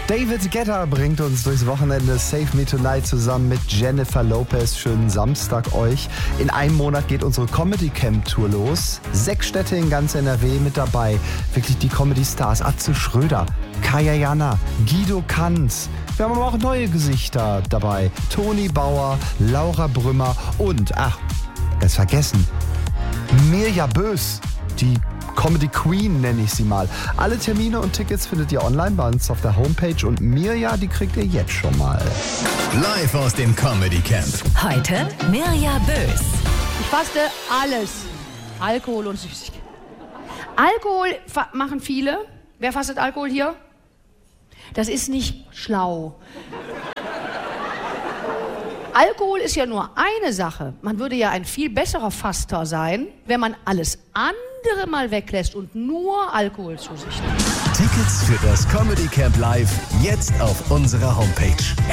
David Guetta bringt uns durchs Wochenende Save Me Tonight zusammen mit Jennifer Lopez. Schönen Samstag euch. In einem Monat geht unsere Comedy Camp Tour los. 6 Städte in ganz NRW mit dabei. Wirklich die Comedy-Stars. Atze Schröder, Kaya Jana, Guido Kanz. Wir haben aber auch neue Gesichter dabei. Toni Bauer, Laura Brümmer und, ganz vergessen, Mirja Bös, die Comedy Queen nenne ich sie mal. Alle Termine und Tickets findet ihr online bei uns auf der Homepage und Mirja, die kriegt ihr jetzt schon mal. Live aus dem Comedy Camp. Heute Mirja Bös. Ich faste alles. Alkohol und Süßigkeiten. Alkohol machen viele. Wer fastet Alkohol hier? Das ist nicht schlau. Alkohol ist ja nur eine Sache. Man würde ja ein viel besserer Faster sein, wenn man alles andere mal weglässt und nur Alkohol zu sich nimmt. Tickets für das Comedy Camp Live jetzt auf unserer Homepage